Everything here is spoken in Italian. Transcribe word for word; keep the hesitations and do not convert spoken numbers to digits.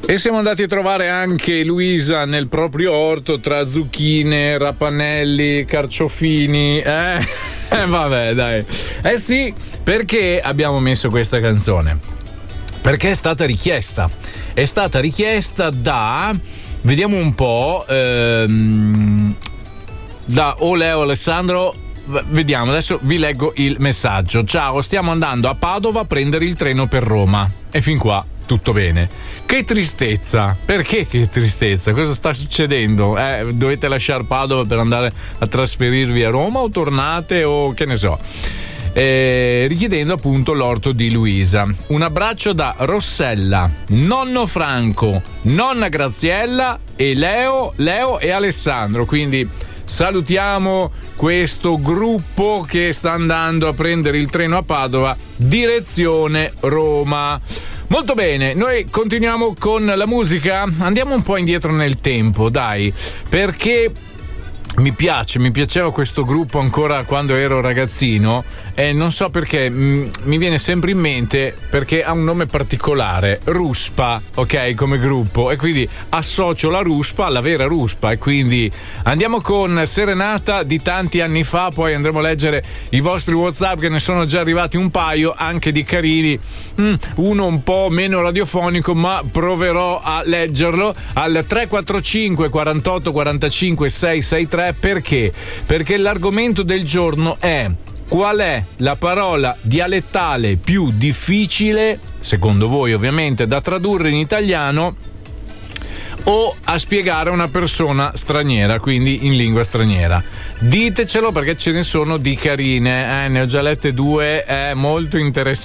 E siamo andati a trovare anche Luisa nel proprio orto tra zucchine, rapanelli, carciofini. Eh, eh vabbè, dai. Eh sì, perché abbiamo messo questa canzone? Perché è stata richiesta. È stata richiesta da, vediamo un po', ehm, da O Leo Alessandro. Vediamo, adesso vi leggo il messaggio. Ciao, stiamo andando a Padova a prendere il treno per Roma. E fin qua tutto bene. Che tristezza. Perché che tristezza? Cosa sta succedendo? Eh, dovete lasciare Padova per andare a trasferirvi a Roma o tornate o che ne so? Eh, richiedendo appunto l'orto di Luisa. Un abbraccio da Rossella, nonno Franco, nonna Graziella e Leo, Leo e Alessandro. Quindi salutiamo questo gruppo che sta andando a prendere il treno a Padova direzione Roma. Molto bene, noi continuiamo con la musica. Andiamo un po' indietro nel tempo, dai, perché mi piace, mi piaceva questo gruppo ancora quando ero ragazzino e non so perché mh, mi viene sempre in mente perché ha un nome particolare, Ruspa, ok, come gruppo, e quindi associo la Ruspa alla vera Ruspa. E quindi andiamo con Serenata di tanti anni fa, poi andremo a leggere i vostri WhatsApp, che ne sono già arrivati un paio, anche di carini, mm, uno un po' meno radiofonico, ma proverò a leggerlo al tre quattro cinque quarantotto quarantacinque seicentosessantatré. Perché? Perché l'argomento del giorno è: qual è la parola dialettale più difficile, secondo voi ovviamente, da tradurre in italiano o a spiegare a una persona straniera, quindi in lingua straniera? Ditecelo, perché ce ne sono di carine, eh, ne ho già lette due, è molto interessanti.